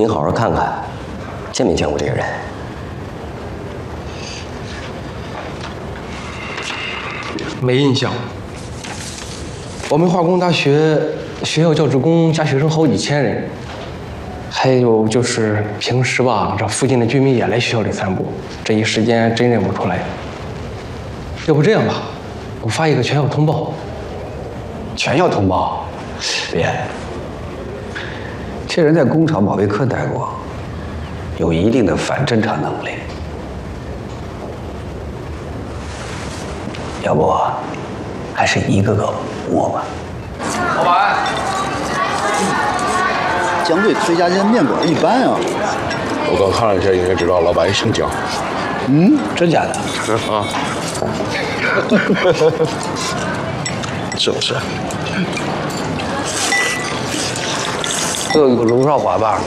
您好好看看，见没见过这个人？ 没印象。我们化工大学学校教职工加学生好几千人，还有就是平时吧，这附近的居民也来学校里散步，这一时间真认不出来。要不这样吧，我发一个全校通报。 全校通报？别，这人在工厂保卫科待过，有一定的反侦查能力。要不，还是一个个摸吧。 老板， 江队崔家店面馆一般啊。 我刚看了一下，应该知道老板也姓江。 嗯，真假的？ 是啊。是不是？ 这个卢少华吧？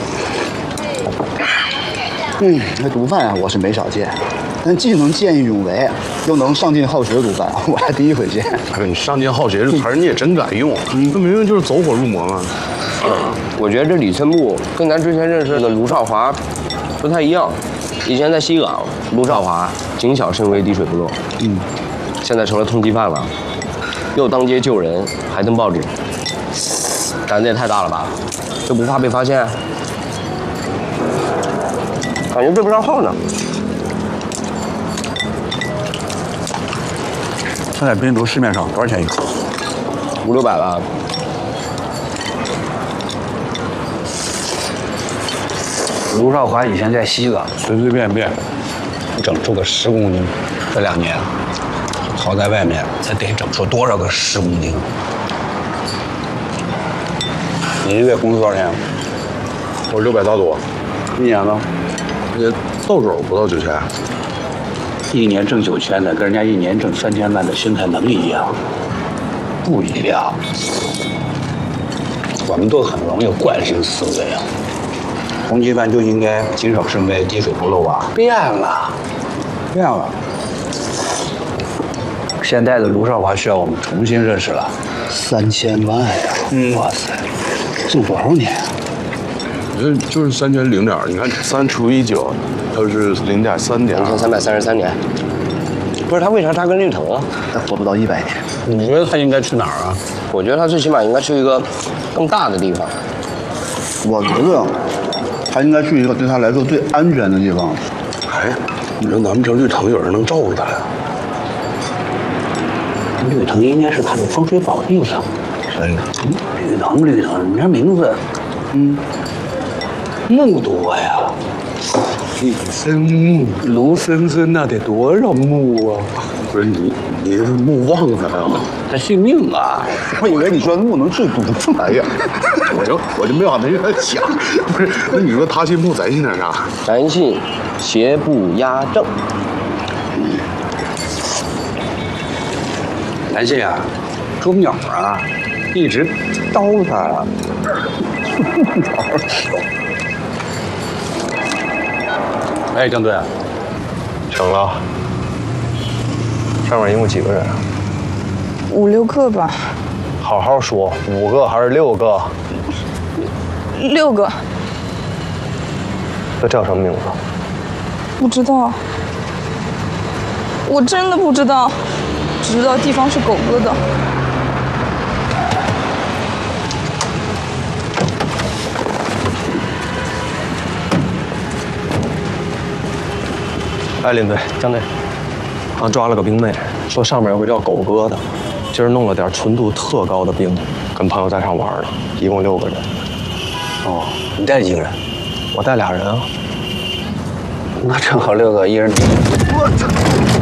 那毒贩啊，我是没少见，但既能见义勇为，又能上进好学的毒贩，我还第一回见。 哎，你上进好学这词儿你也真敢用，这明明就是走火入魔嘛。 我觉得这李村部跟咱之前认识的卢少华不太一样。以前在西港，卢少华谨小慎微，滴水不漏。现在成了通缉犯了，又当街救人，还登报纸，胆子也太大了吧？就不怕被发现？感觉对不上号呢。 现在冰毒市面上多少钱一盒 ？500-600吧。 卢少华以前在西港，随随便便整出个10公斤，这2年，好在外面才得整出多少个10公斤。你一个月工资多少钱？ 我600大多。 一年呢？ 也到手不到9000。 一年挣9000的，跟人家一年挣3000万的心态能一样？不一样。我们都很容易有惯性思维啊。通缉犯就应该谨小慎微、滴水不漏啊！变了，变了。现在的卢少华需要我们重新认识了。 3000万呀！哇塞，挣多少年啊？ 就是3000零点，你看3除以9，它是0.3.2，3333 年。不是他为啥扎根绿藤啊？ 他活不到100年。 你觉得他应该去哪儿啊？ 我觉得他最起码应该去一个更大的地方。 我觉得他应该去一个对他来说最安全的地方。 哎，你说咱们这绿藤有人能照顾他呀？ 绿藤应该是他的风水宝地上。绿藤，你这名字，木多呀。一身木，卢森森那得多少木啊？ 不是你是木旺他呀？ 他信命啊！ 我以为你说木能制毒。 哎呀，我就没往那边想。不是，那你说他信木，咱信点啥？ 咱信邪不压正。 咱信啊，钟鸟啊，一直叨他。哎，江队， 成了。上面一共几个人 ？5、6个吧。 好好说，5个还是6个 ？6个。 这叫什么名字？ 不知道。我真的不知道，只知道地方是狗哥的。 哎，林队、江队，刚抓了个冰妹，说上面有个叫狗哥的，今儿弄了点纯度特高的冰，跟朋友在上玩呢，一共6个人。 哦，你带几个人？ 我带俩人啊。 那正好6个，一人。我操！